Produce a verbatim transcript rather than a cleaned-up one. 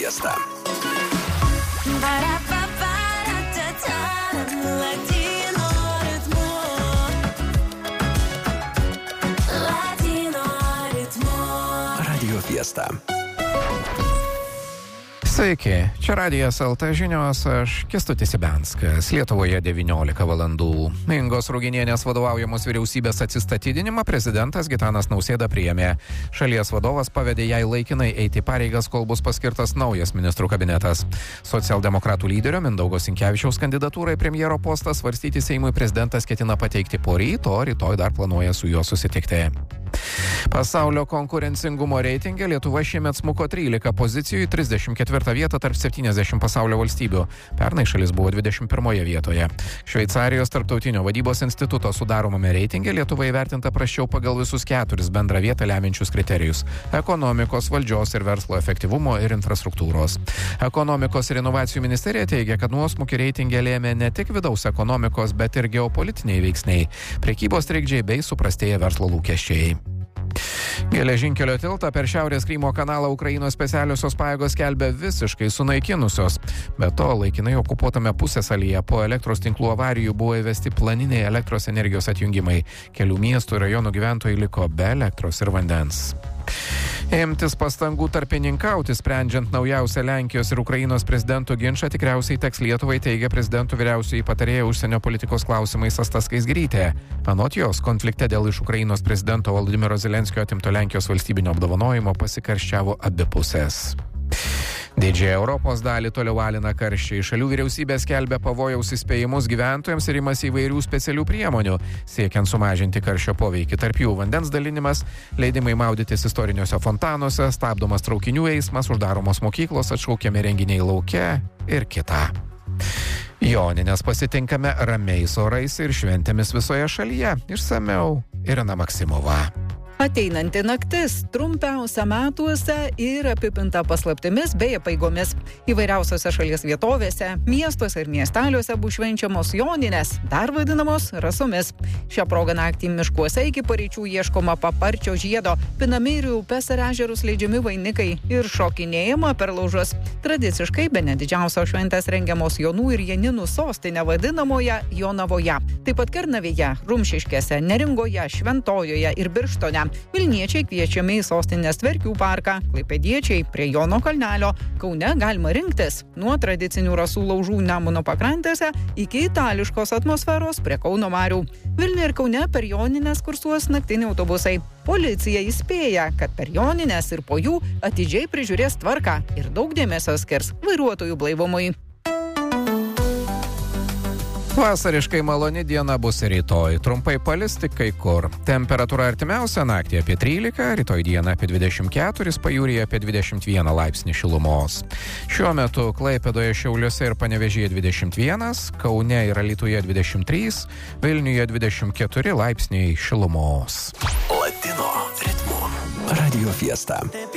Fiesta. Radio Fiesta. Sveiki, čia Radijas L T žinios, aš Kęstutis Ibenskas. Lietuvoje devyniolika valandų. Ingos Ruginienės vadovaujamos vyriausybės atsistatydinimą prezidentas Gitanas Nausėda priėmė. Šalies vadovas pavedė jai laikinai eiti pareigas, kol bus paskirtas naujas ministrų kabinetas. Socialdemokratų lyderio Mindaugo Sinkevičiaus kandidatūrai premjero postą svarstyti Seimui prezidentas ketina pateikti poryt, o rytoj dar planuoja su juo susitikti. Pasaulio konkurencingumo reitinge Lietuva šiemet smuko trylika pozicijų į trisdešimt ketvirtą vietą tarp septyniasdešimt pasaulio valstybių. Pernai šalis buvo dvidešimt pirmoje vietoje. Šveicarijos tarptautinio vadybos instituto sudaromame reitinge Lietuva įvertinta prasčiau pagal visus keturis bendrą vietą lemiančius kriterijus – ekonomikos, valdžios ir verslo efektyvumo ir infrastruktūros. Ekonomikos ir inovacijų ministerija teigia, kad nuosmukį reitinge lėmė ne tik vidaus ekonomikos, bet ir geopolitiniai veiksniai – prekybos trikdžiai bei suprastėję verslo lūkesčiai. Geležinkelio tiltą per Šiaurės Krymo kanalą Ukrainos specialiosios pajėgos skelbia visiškai sunaikinusios. Be to, laikinai okupuotame pusiasalyje po elektros tinklų avarijų buvo įvesti planiniai elektros energijos atjungimai. Kelių miestų ir rajonų gyventojai liko be elektros ir vandens. Imtis pastangų tarpininkauti, sprendžiant naujausią Lenkijos ir Ukrainos prezidentų ginčą, tikriausiai teks Lietuvai, teigia prezidentų vyriausioji patarėja užsienio politikos klausimais Asta Skaisgirytė. Anot jos, konflikte dėl iš Ukrainos prezidento Volodymyro Zelenskio atimto Lenkijos valstybinio apdovanojimo pasikarščiavo abi pusės. Didžiąją Europos dalį toliau alina karščiai. Šalių vyriausybė skelbia pavojaus įspėjimus gyventojams ir imasi įvairių specialių priemonių, siekiant sumažinti karščio poveikį. Tarp jų vandens dalinimas, leidimai maudytis istoriniuose fontanuose, stabdomas traukinių eismas, uždaromos mokyklos, atšaukiami renginiai lauke ir kita. Jonines pasitinkame ramiais orais ir šventėmis visoje šalyje. Išsamiau Irina Maksimova. Ateinanti naktis trumpiausia metuose ir apipinta paslaptimis bei apeigomis. Įvairiausiose šalies vietovėse, miestuose ir miesteliuose bus švenčiamos joninės, dar vadinamos rasomis. Šią progą naktį miškuose iki paryčių ieškoma paparčio žiedo, pinami ir upes ir ežerus leidžiami vainikai ir šokinėjama per laužus. Tradiciškai bene didžiausios šventės rengiamos Jonų ir Janinų sostinė vadinamoje Jonavoje. Taip pat Kernavėje, Rumšiškėse, Neringoje, Šventojoje ir Birštone. Vilniečiai kviečiami į sostinės Tverkių parką, klaipėdiečiai prie Jono kalnelio. Kaune galima rinktis nuo tradicinių rasų laužų Nemuno pakrantėse iki itališkos atmosferos prie Kauno marių. Vilniuje ir Kaune per jonines kursuos naktiniai autobusai. Policija įspėja, kad per jonines ir po jų atidžiai prižiūrės tvarką ir daug dėmesio skirs vairuotojų blaivumui. Vasariškai maloni diena bus rytoj. Trumpai palis tik kai kur. Temperatūra artimiausią naktį apie trylika, rytoj dieną apie dvidešimt keturi, pajūryje apie dvidešimt vieną laipsnį šilumos. Šiuo metu Klaipėdoje, Šiauliuose ir Panevėžyje dvidešimt vienas, Kaune ir Alytuje dvidešimt trys, Vilniuje dvidešimt keturi laipsniai šilumos. Latino ritmu. Radio Fiesta.